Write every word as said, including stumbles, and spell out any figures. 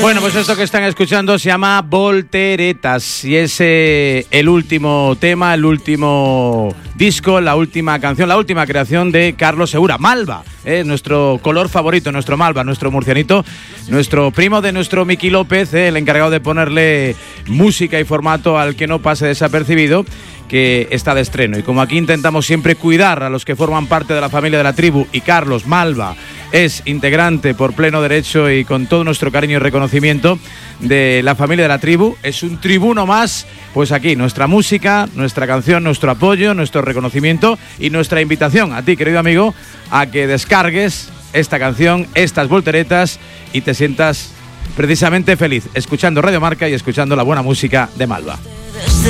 Bueno, pues esto que están escuchando se llama Volteretas y es eh, el último tema, el último disco, la última canción, la última creación de Carlos Segura. Malva, eh, nuestro color favorito, nuestro Malva, nuestro murcianito, nuestro primo de nuestro Miki López, eh, el encargado de ponerle música y formato al que no pase desapercibido, que está de estreno. Y como aquí intentamos siempre cuidar a los que forman parte de la familia de la tribu, y Carlos Malva es integrante por pleno derecho y con todo nuestro cariño y reconocimiento de la familia de la tribu, es un tribuno más, pues aquí nuestra música, nuestra canción, nuestro apoyo, nuestro reconocimiento y nuestra invitación a ti, querido amigo, a que descargues esta canción, estas volteretas, y te sientas precisamente feliz escuchando Radio Marca y escuchando la buena música de Malva.